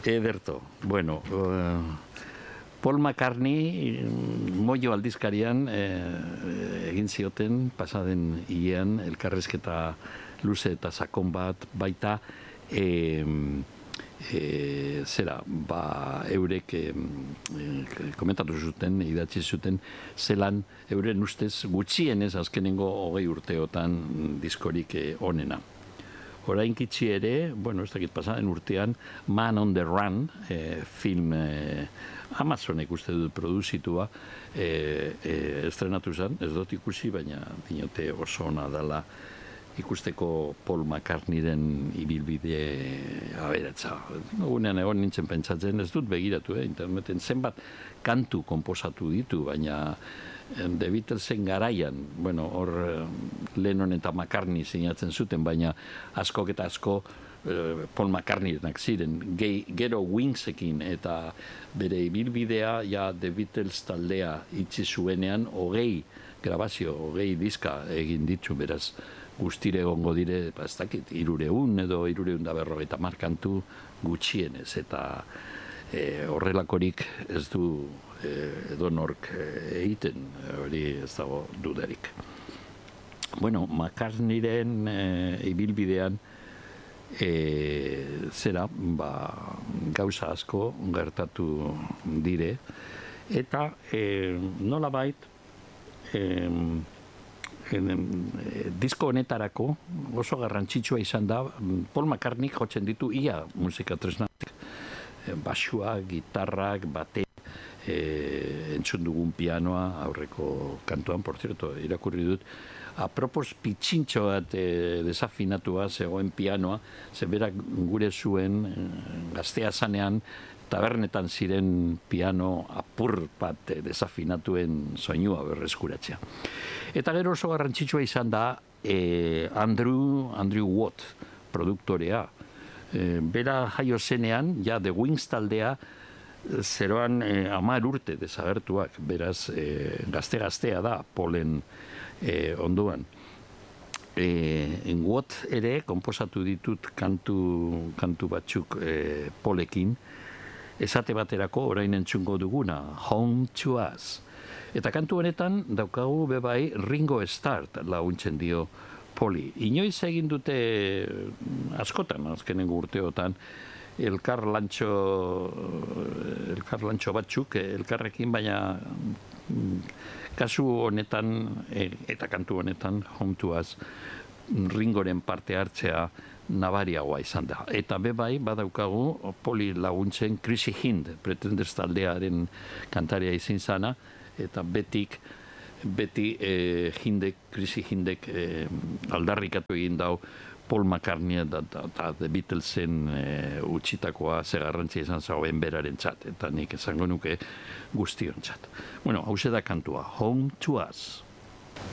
Ederto. Bueno, Paul McCartney Moio aldizkarian egin zioten pasaden hilean elkarrizketa luze eta sakon bat baita eurek komentatu zuten, idatzi zuten, zelan euren ustez gutxienez azkenengo 20 urteotan diskorik onena. Orain kitsi ere, ez dakit pasaden urtean, Man on the Run, film Amazonek uste dut produzitua, estrenatu zen, ez dut ikusi, baina dinote oso ona dela ikusteko Paul McCartneyren ibilbide aberatsa. Egunean egon nintzen pentsatzen, ez dut begiratu, interneten zenbat kantu konposatu ditu, baina The Beatlesen garaian, hor Lennon eta McCartney sinatzen zuten, baina askok eta asko Paul McCartneyrenak ziren, gero Wingsekin eta bere ibilbidea The Beatles taldea itxi zuenean 20 grabazio, 20 diska egin ditu, beraz guztire egongo dire, ez dakit, 300 edo 350 kantu gutxienez, eta horrelakorik ez du edonork egiten, hori ez dago dudarik. McCartneyren ibilbidean gauza asko gertatu dire, eta nolabait disko honetarako oso garrantzitsua izan da, Paul McCartney jotzen ditu ia musika tresnak, basua, gitarrak, bate, entzun dugun pianoa aurreko kantuan, por cierto, irakurri dut, apropos pitxintxo bat desafinatua zegoen pianoa, zeberak gure zuen gaztea zanean tabernetan ziren piano apur bat desafinatuen soinua berreskuratzea. Eta gero oso garrantzitsua izan da Andrew Watt produktorea. Bera jaio zenean, The Wings taldea zeroan 10 urte desagertuak, beraz gazte-gaztea da Paulen onduan. Watt ere konposatu ditut kantu batzuk Paulekin, esate baterako orain entzungo duguna, Home to Us. Eta kantu honetan daukagu bebai Ringo Starr laguntzen dio Pauli. Inoiz egin dute askotan, azkenengo urteotan, elkar lantxo batzuk, elkarrekin, baina kasu honetan, eta kantu honetan, Home to Us, Ringoren parte hartzea nabariagoa izan da. Eta bebai badaukagu Pauli laguntzen Chrissy Hind, Pretenders taldearen kantaria izin zana, eta beti Chrissy Hindek aldarrikatu egin dau Paul McCartney eta The Beatlesen utxitakoa ze garrantzia izan zauen beraren txat, eta nik esango nuke guztion txat. Hauze da kantua, Home to Us.